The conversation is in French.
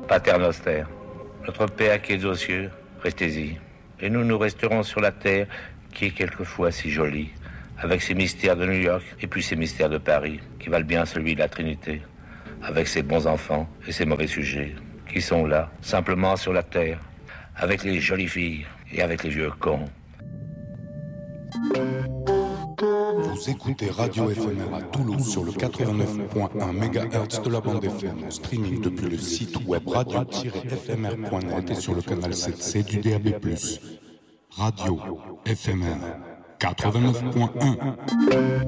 Pater Noster. Notre Père qui es aux cieux, restez-y. Et nous resterons sur la terre qui est quelquefois si jolie, avec ses mystères de New York et puis ses mystères de Paris, qui valent bien celui de la Trinité, avec ses bons enfants et ses mauvais sujets, qui sont là, simplement sur la terre, avec les jolies filles et avec les vieux cons. Vous écoutez Radio FMR à Toulouse sur le 89.1 MHz de la bande FM, en streaming depuis le site web radio-fmr.net et sur le canal 7C du DAB+. Radio FMR 89.1.